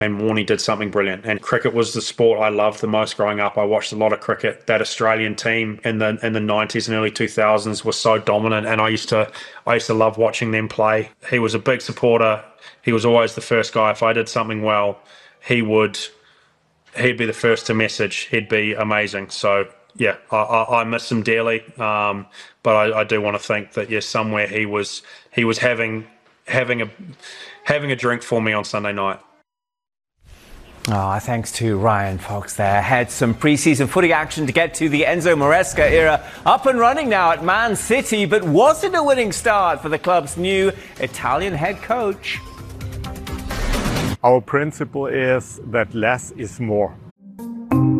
and Warney did something brilliant. And cricket was the sport I loved the most growing up. I watched a lot of cricket. That Australian team in the 90s and early 2000s was so dominant, and I used to love watching them play. He was a big supporter. He was always the first guy. If I did something well, he'd be the first to message. He'd be amazing. So yeah, I miss him dearly. But I do want to think that somewhere he was having a drink for me on Sunday night. Oh, thanks to Ryan Fox there. Had some pre-season footy action to get to. The Enzo Maresca era up and running now at Man City, but was it a winning start for the club's new Italian head coach? Our principle is that less is more.